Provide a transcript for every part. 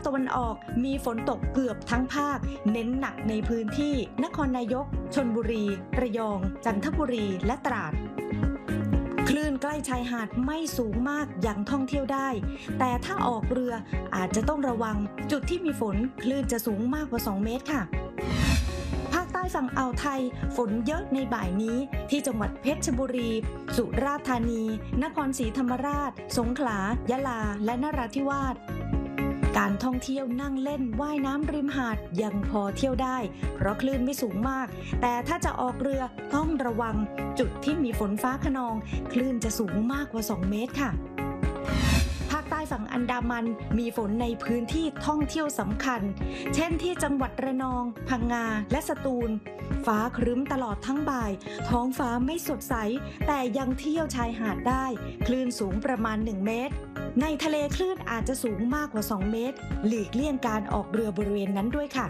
ตะวันออกมีฝนตกเกือบทั้งภาคเน้นหนักในพื้นที่นครนายกชลบุรีระยองจันทบุรีและตราดคลื่นใกล้ชายหาดไม่สูงมากยังท่องเที่ยวได้แต่ถ้าออกเรืออาจจะต้องระวังจุดที่มีฝนคลื่นจะสูงมากกว่า2 เมตรค่ะภาคใต้ฝั่งอ่าวไทยฝนเยอะในบ่ายนี้ที่จังหวัดเพชรบุรีสุราษฎร์ธานีนครศรีธรรมราชสงขลายะลาและนราธิวาสการท่องเที่ยวนั่งเล่นว่ายน้ำริมหาดยังพอเที่ยวได้เพราะคลื่นไม่สูงมากแต่ถ้าจะออกเรือต้องระวังจุดที่มีฝนฟ้าคะนองคลื่นจะสูงมากกว่า2 เมตรค่ะภาคใต้ฝั่งอันดามันมีฝนในพื้นที่ท่องเที่ยวสำคัญเช่นที่จังหวัดระนองพังงาและสตูลฟ้าครึ้มตลอดทั้งบ่ายท้องฟ้าไม่สดใสแต่ยังเที่ยวชายหาดได้คลื่นสูงประมาณ1 เมตรในทะเลคลื่นอาจจะสูงมากกว่า2 เมตรหลีกเลี่ยงการออกเรือบริเวณนั้นด้วยค่ะ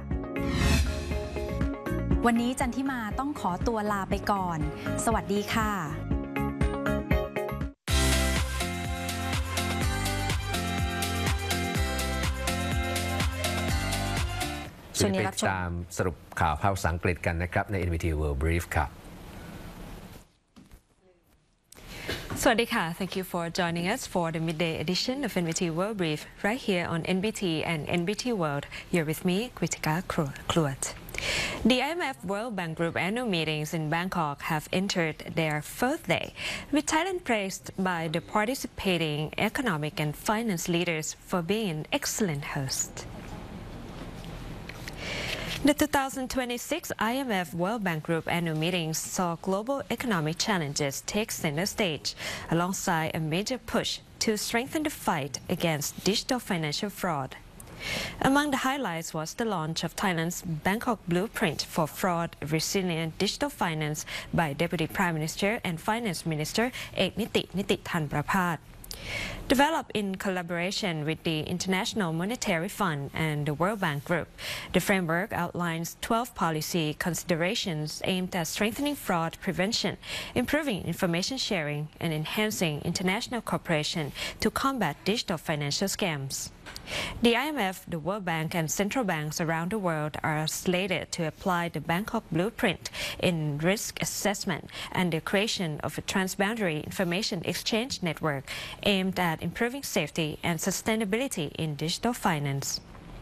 วันนี้จันทิมาต้องขอตัวลาไปก่อนสวัสดีค่ะช่วงนี้รับชมตามสรุปข่าวภาษาอังกฤษกันนะครับใน NBT World Brief ครับสวัสดีค่ะ Thank you for joining us for the midday edition of NBT World Brief right here on NBT and NBT World. You're with me, Kritika Kluat. The IMF World Bank Group annual meetings in Bangkok have entered their 4th day, with Thailand praised by the participating economic and finance leaders for being an excellent host. The 2026 IMF World Bank Group annual meetings saw global economic challenges take center stage, alongside a major push to strengthen the fight against digital financial fraud. Among the highlights was the launch of Thailand's Bangkok Blueprint for Fraud Resilient Digital Finance by Deputy Prime Minister and Finance Minister Niti Thanpraphat. Developed in collaboration with the International Monetary Fund and the World Bank Group, the framework outlines 12 policy considerations aimed at strengthening fraud prevention, improving information sharing, and enhancing international cooperation to combat digital financial scams. The IMF, the World Bank, and central banks around the world are slated to apply the Bangkok Blueprint in risk assessment and the creation of a transboundary information exchange network aimed at improving safety and sustainability in digital finance.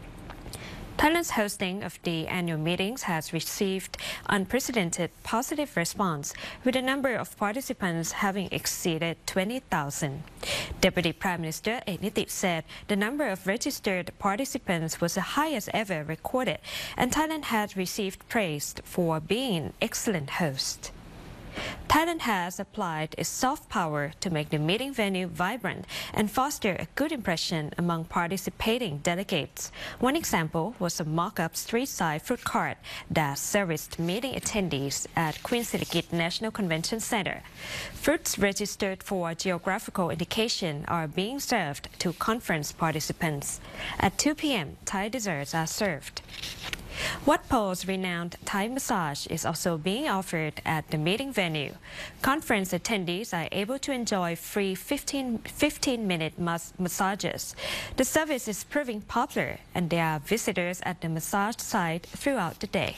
Thailand's hosting of the annual meetings has received unprecedented positive response, with the number of participants having exceeded 20,000. Deputy Prime Minister Niti said the number of registered participants was the highest ever recorded, and Thailand had received praise for being an excellent host. Thailand has applied its soft power to make the meeting venue vibrant and foster a good impression among participating delegates. One example was a mock-up street-side fruit cart that serviced meeting attendees at Queen Sirikit National Convention Center. Fruits registered for geographical indication are being served to conference participants. At 2 p.m., Thai desserts are served. Wat Po's renowned Thai massage is also being offered at the meeting venue. Conference attendees are able to enjoy free 15-minute massages. The service is proving popular, and there are visitors at the massage site throughout the day.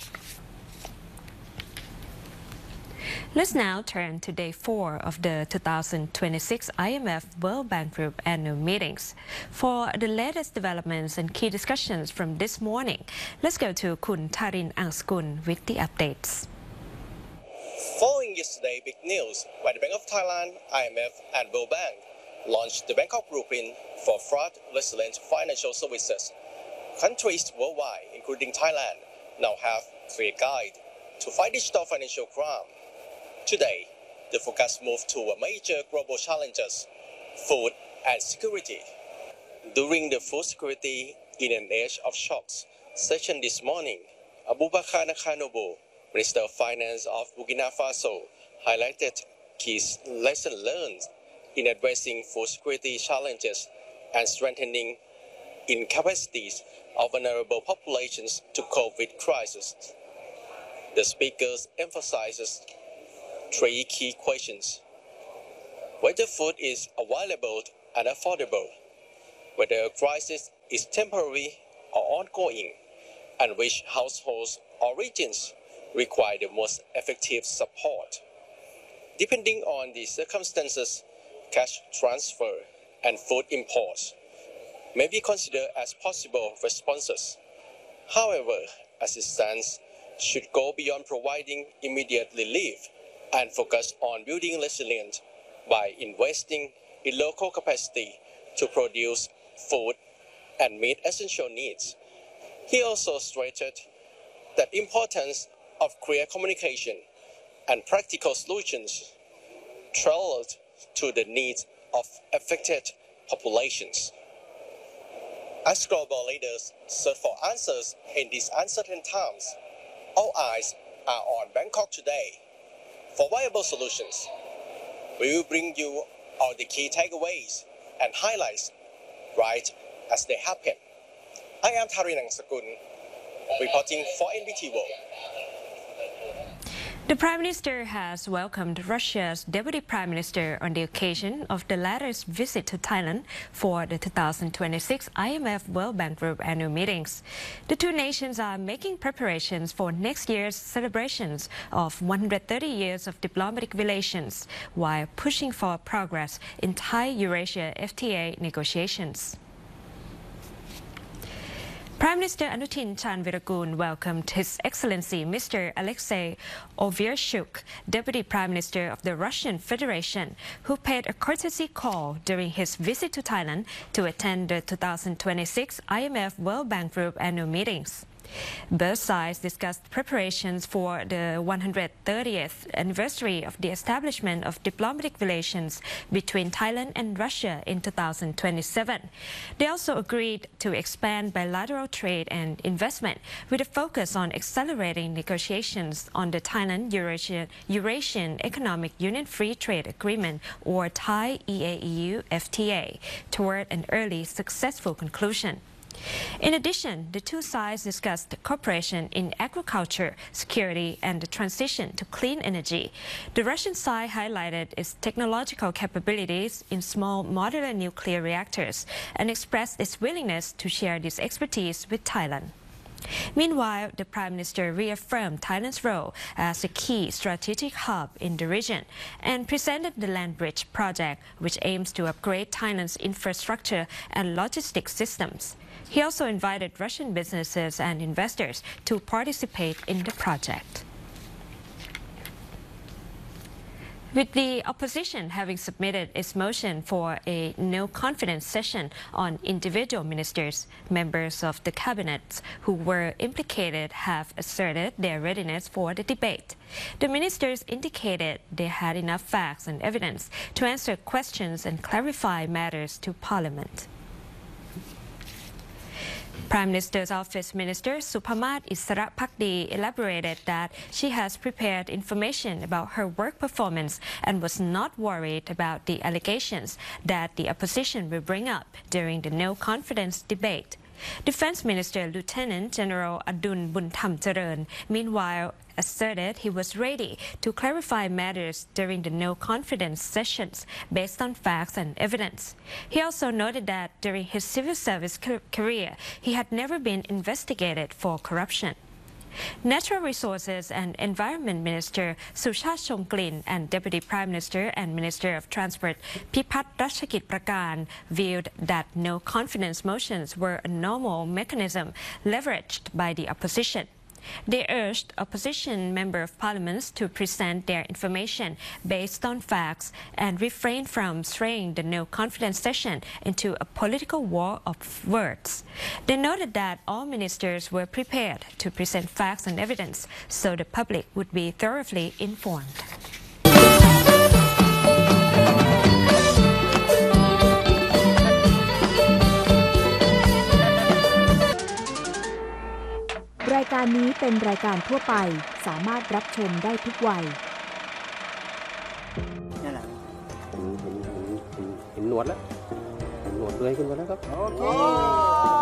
Let's now turn to day 4 of the 2026 IMF World Bank Group annual meetings. For the latest developments and key discussions from this morning, let's go to Kun Tarin Angskun with the updates. Following yesterday big news by the Bank of Thailand, IMF and World Bank launched the Bangkok Blueprint for Fraud Resilient Financial Services. Countries worldwide, including Thailand, now have a clear guide to fight digital financial crime. Today, the focus moved to a major global challenges, food and security. During the food security in an age of shocks session this morning, Abubakar Nakanobo, Minister of Finance of Burkina Faso, highlighted key lessons learned in addressing food security challenges and strengthening capacities of vulnerable populations to cope with crisis. The speakers emphasizes 3 key questions: whether food is available and affordable, whether a crisis is temporary or ongoing, and which households or regions require the most effective support. Depending on the circumstances, cash transfer and food imports may be considered as possible responses. However, assistance should go beyond providing immediate relief and focus on building resilience by investing in local capacity to produce food and meet essential needs. He also stated that the importance of clear communication and practical solutions tailored to the needs of affected populations. As global leaders search for answers in these uncertain times, all eyes are on Bangkok today. For viable solutions, we will bring you all the key takeaways and highlights right as they happen. I am Tharinan Sakun, reporting for NBT World. The Prime Minister has welcomed Russia's Deputy Prime Minister on the occasion of the latter's visit to Thailand for the 2026 IMF World Bank Group annual meetings. The two nations are making preparations for next year's celebrations of 130 years of diplomatic relations, while pushing for progress in Thai-Eurasia FTA negotiations. Prime Minister Anutin Charnvirakul welcomed His Excellency Mr. Alexei Overshchuk, Deputy Prime Minister of the Russian Federation, who paid a courtesy call during his visit to Thailand to attend the 2026 IMF World Bank Group annual meetings. Both sides discussed preparations for the 130th anniversary of the establishment of diplomatic relations between Thailand and Russia in 2027. They also agreed to expand bilateral trade and investment with a focus on accelerating negotiations on the Thailand-Eurasian Economic Union Free Trade Agreement, or Thai EAEU FTA, toward an early successful conclusion. In addition, the two sides discussed cooperation in agriculture, security, and the transition to clean energy. The Russian side highlighted its technological capabilities in small modular nuclear reactors and expressed its willingness to share this expertise with Thailand. Meanwhile, the Prime Minister reaffirmed Thailand's role as a key strategic hub in the region and presented the Land Bridge project, which aims to upgrade Thailand's infrastructure and logistics systems. He also invited Russian businesses and investors to participate in the project. With the opposition having submitted its motion for a no-confidence session on individual ministers, members of the cabinet who were implicated have asserted their readiness for the debate. The ministers indicated they had enough facts and evidence to answer questions and clarify matters to Parliament. Prime Minister's Office Minister Supamat Isarapakdi elaborated that she has prepared information about her work performance and was not worried about the allegations that the opposition will bring up during the no-confidence debate. Defense Minister Lieutenant General Adun Buntham Charan, meanwhile, asserted he was ready to clarify matters during the no-confidence sessions based on facts and evidence. He also noted that during his civil service career, he had never been investigated for corruption. Natural Resources and Environment Minister Suchat Chomklin and Deputy Prime Minister and Minister of Transport Pipat Ratchakit Prakan viewed that no-confidence motions were a normal mechanism leveraged by the opposition. They urged opposition Member of Parliament to present their information based on facts and refrain from straying the no-confidence session into a political war of words. They noted that all ministers were prepared to present facts and evidence so the public would be thoroughly informed. รายการนี้เป็นรายการทั่วไปสามารถรับชมได้ทุกวัยนี่แหละเห็นหนวดแล้วเห็นหนวดเลยขึ้นมาแล้วครับโอเค